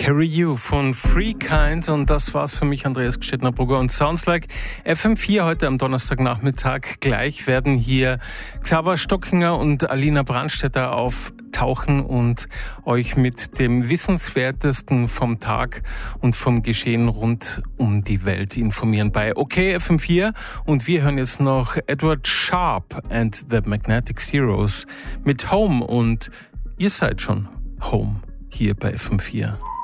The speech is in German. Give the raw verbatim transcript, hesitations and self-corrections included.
Carry You von Free Kind, und das war's für mich, Andreas Gstettner-Brugger und Sounds Like F M vier. Heute am Donnerstagnachmittag gleich werden hier Xaver Stockinger und Alina Brandstätter auftauchen und euch mit dem Wissenswertesten vom Tag und vom Geschehen rund um die Welt informieren bei OK F M vier. Und wir hören jetzt noch Edward Sharpe and the Magnetic Zeros mit Home, und ihr seid schon Home hier bei F M vier.